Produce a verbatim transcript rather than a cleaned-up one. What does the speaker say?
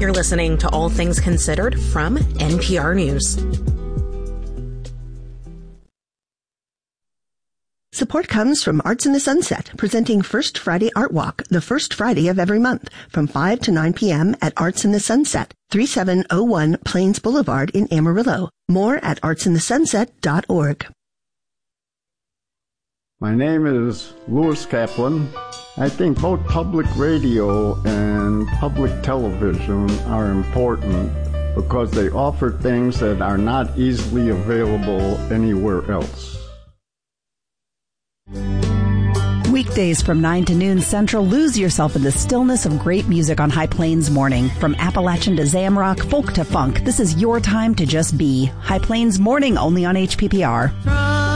You're listening to All Things Considered from N P R News. Support comes from Arts in the Sunset, presenting First Friday Art Walk, the first Friday of every month, from five to nine p.m. at Arts in the Sunset, thirty-seven oh one Plains Boulevard in Amarillo. More at arts in the sunset dot org. My name is Louis Kaplan. I think both public radio and public television are important because they offer things that are not easily available anywhere else. Weekdays from nine to noon Central, lose yourself in the stillness of great music on High Plains Morning. From Appalachian to Zamrock, folk to funk, this is your time to just be. High Plains Morning, only on H P P R.